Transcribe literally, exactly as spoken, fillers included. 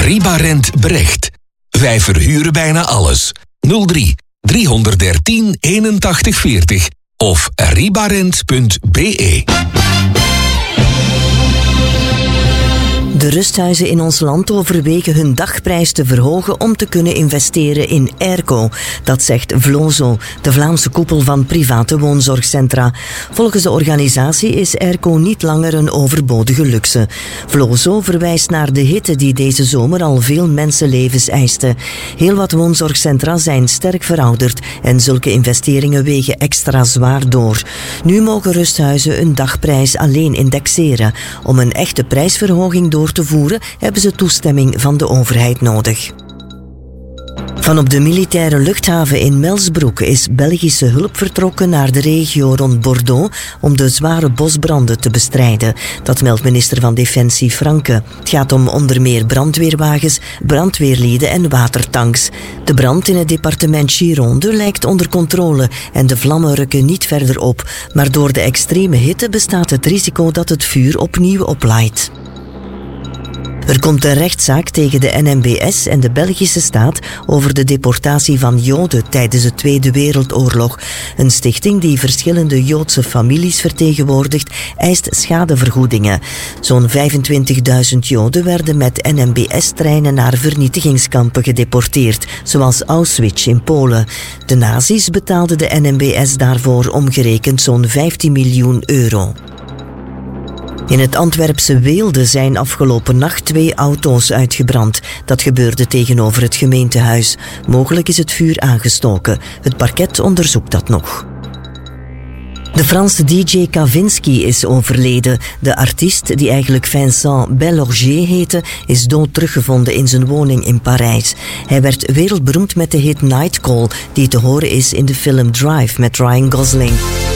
Ribarent Brecht. Wij verhuren bijna alles. nul drie driehonderddertien eenentachtig veertig of ribarent punt b e. De rusthuizen in ons land overwegen hun dagprijs te verhogen om te kunnen investeren in Airco. Dat zegt Vlozo, de Vlaamse koepel van private woonzorgcentra. Volgens de organisatie is Airco niet langer een overbodige luxe. Vlozo verwijst naar de hitte die deze zomer al veel mensenlevens eiste. Heel wat woonzorgcentra zijn sterk verouderd en zulke investeringen wegen extra zwaar door. Nu mogen rusthuizen hun dagprijs alleen indexeren. Om een echte prijsverhoging door te voeren, hebben ze toestemming van de overheid nodig. Van op de militaire luchthaven in Melsbroek is Belgische hulp vertrokken naar de regio rond Bordeaux om de zware bosbranden te bestrijden. Dat meldt minister van Defensie Franke. Het gaat om onder meer brandweerwagens, brandweerlieden en watertanks. De brand in het departement Gironde lijkt onder controle en de vlammen rukken niet verder op. Maar door de extreme hitte bestaat het risico dat het vuur opnieuw oplaait. Er komt een rechtszaak tegen de N M B S en de Belgische staat over de deportatie van Joden tijdens de Tweede Wereldoorlog. Een stichting die verschillende Joodse families vertegenwoordigt, eist schadevergoedingen. Zo'n vijfentwintigduizend Joden werden met N M B S-treinen naar vernietigingskampen gedeporteerd, zoals Auschwitz in Polen. De nazi's betaalden de N M B S daarvoor omgerekend zo'n vijftien miljoen euro. In het Antwerpse Weelde zijn afgelopen nacht twee auto's uitgebrand. Dat gebeurde tegenover het gemeentehuis. Mogelijk is het vuur aangestoken. Het parket onderzoekt dat nog. De Franse D J Kavinsky is overleden. De artiest, die eigenlijk Vincent Bellorgier heette, is dood teruggevonden in zijn woning in Parijs. Hij werd wereldberoemd met de hit Night Call, die te horen is in de film Drive met Ryan Gosling.